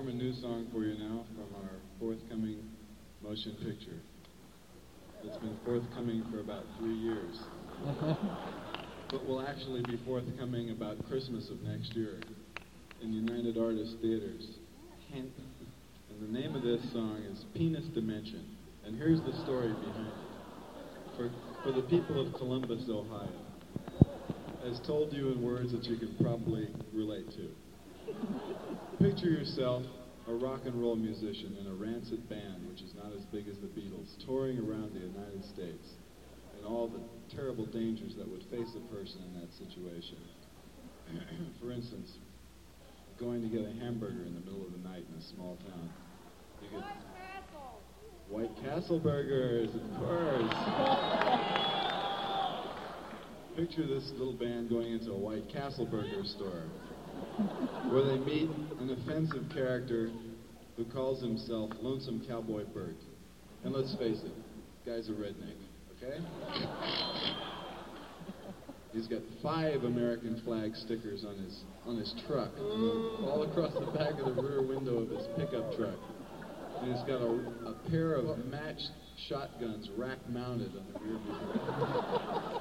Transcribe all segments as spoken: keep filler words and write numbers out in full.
perform a new song for you now from our forthcoming motion picture. It's been forthcoming for about three years. But will actually be forthcoming about Christmas of next year in United Artists Theaters. And the name of this song is Penis Dimension. And here's the story behind it. For, for the people of Columbus, Ohio, as told you in words that you can probably relate to. Picture yourself a rock and roll musician in a rancid band, which is not as big as the Beatles, touring around the United States, and all the terrible dangers that would face a person in that situation. For instance, going to get a hamburger in the middle of the night in a small town. You get White Castle burgers, of course. Picture this little band going into a White Castle burger store, where they meet an offensive character who calls himself Lonesome Cowboy Bert. And let's face it, guy's a redneck, okay? He's got five American flag stickers on his on his truck, all across the back of the rear window of his pickup truck. And he's got a, a pair of matched shotguns rack-mounted on the rear view.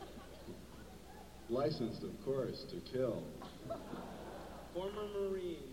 Licensed, of course, to kill. Former Marine.